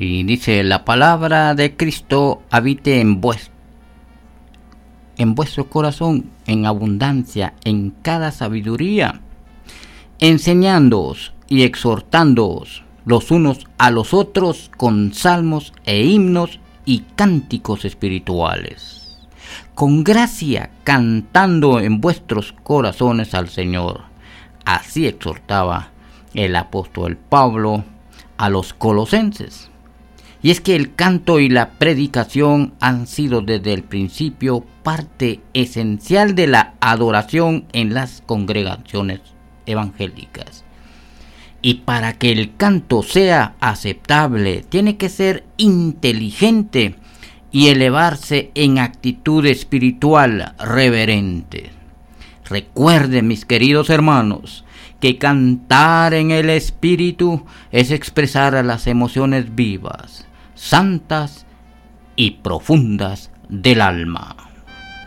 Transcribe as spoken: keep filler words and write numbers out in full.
Y dice: la palabra de Cristo habite en vuestro en vuestro corazón en abundancia, en cada sabiduría, enseñándoos y exhortándoos los unos a los otros con salmos e himnos y cánticos espirituales, con gracia cantando en vuestros corazones al Señor. Así exhortaba el apóstol Pablo a los colosenses. Y es que el canto y la predicación han sido desde el principio parte esencial de la adoración en las congregaciones evangélicas. Y para que el canto sea aceptable, tiene que ser inteligente y elevarse en actitud espiritual reverente. Recuerden, mis queridos hermanos, que cantar en el espíritu es expresar las emociones vivas, santas y profundas del alma.